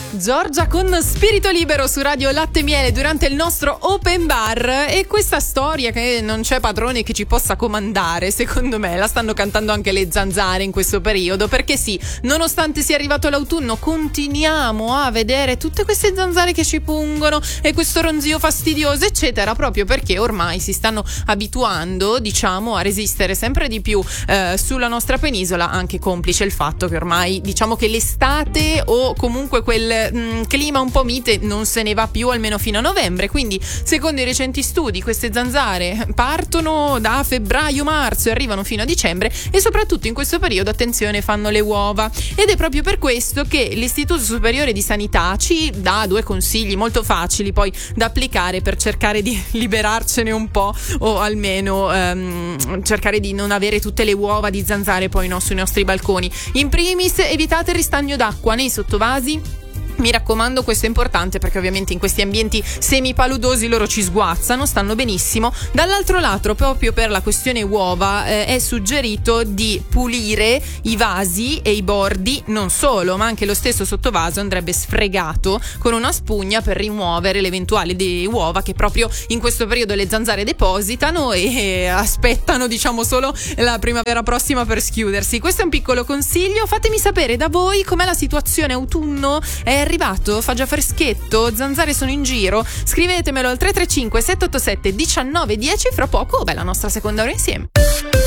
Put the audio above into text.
Giorgia con Spirito Libero su Radio Latte e Miele durante il nostro open bar, e questa storia che non c'è padrone che ci possa comandare, secondo me la stanno cantando anche le zanzare in questo periodo, perché sì, nonostante sia arrivato l'autunno continuiamo a vedere tutte queste zanzare che ci pungono e questo ronzio fastidioso eccetera, proprio perché ormai si stanno abituando, diciamo, a resistere sempre di più sulla nostra penisola, anche complice il fatto che ormai, diciamo, che l'estate o comunque quel clima un po' mite non se ne va più almeno fino a novembre. Quindi secondo i recenti studi queste zanzare partono da febbraio-marzo e arrivano fino a dicembre, e soprattutto in questo periodo, attenzione, fanno le uova. Ed è proprio per questo che l'Istituto Superiore di Sanità ci dà 2 consigli molto facili poi da applicare per cercare di liberarcene un po', o almeno cercare di non avere tutte le uova di zanzare poi sui nostri balconi. In primis, evitate il ristagno d'acqua nei sottovasi. Mi raccomando, questo è importante perché ovviamente in questi ambienti semipaludosi loro ci sguazzano, stanno benissimo. Dall'altro lato, proprio per la questione uova, è suggerito di pulire i vasi e i bordi, non solo, ma anche lo stesso sottovaso andrebbe sfregato con una spugna per rimuovere le eventuali uova che proprio in questo periodo le zanzare depositano e aspettano, diciamo, solo la primavera prossima per schiudersi. Questo è un piccolo consiglio. Fatemi sapere da voi com'è la situazione autunno. È arrivato? Fa già freschetto? Zanzare sono in giro? Scrivetemelo al 335 787 1910. Fra poco, la nostra seconda ora insieme.